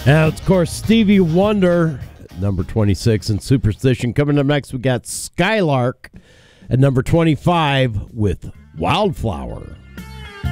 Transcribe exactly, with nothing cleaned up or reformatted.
Now, of course, Stevie Wonder, number twenty-six, and Superstition. Coming up next, we got Skylark at number twenty-five with Wildflower.